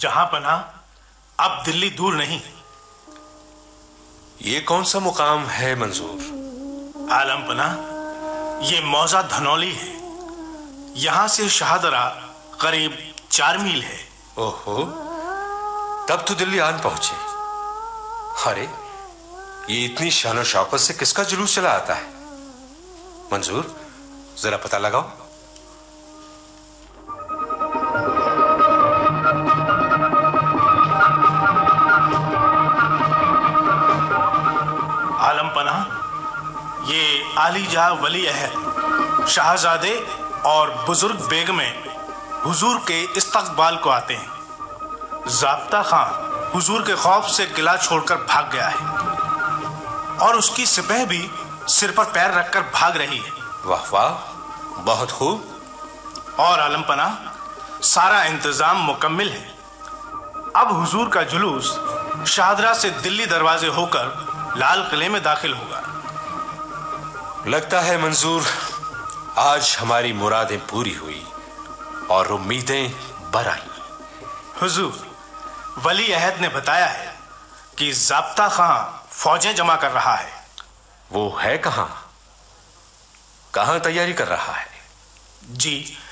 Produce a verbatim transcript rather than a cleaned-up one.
जहां पना अब दिल्ली दूर नहीं। ये कौन सा मुकाम है मंजूर? आलम पना, ये मौजा धनौली है। यहां से शाहदरा करीब चार मील है। ओहो, तब तो दिल्ली आन पहुंचे। अरे, ये इतनी शान शौकत से किसका जुलूस चला आता है? मंजूर, जरा पता लगाओ। आलम पना, ये आलीजा वली अहद शाहजादे और बुजुर्ग बेगमें हुजूर के इस्तकबाल को आते हैं। ज़ाब्ता खां हुजूर के खौफ से किला छोड़कर भाग गया है और उसकी सिपह भी सिर पर पैर रखकर भाग रही है। वाह वाह, बहुत खूब। और आलम पना, सारा इंतजाम मुकम्मिल है। अब हुजूर का जुलूस शाहदरा से दिल्ली दरवाजे होकर लाल किले में दाखिल होगा। लगता है मंजूर, आज हमारी मुरादें पूरी हुई और उम्मीदें बर आई। हुजूर, वली अहद ने बताया है कि ज़ाब्ता खां फौजें जमा कर रहा है। वो है कहां? कहां तैयारी कर रहा है? जी,